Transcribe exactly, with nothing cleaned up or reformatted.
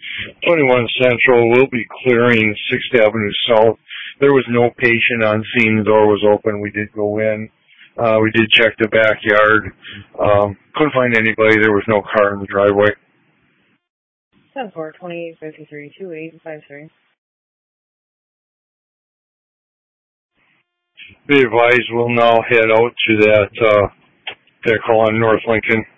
twenty-one Central will be clearing sixth Avenue South. There was no patient on scene. The door was open. We did go in. Uh, we did check the backyard. Um, couldn't find anybody. There was no car in the driveway. ten four, twenty-eight fifty-three, two eight five three. Be advised, we'll now head out to that uh, vehicle on North Lincoln.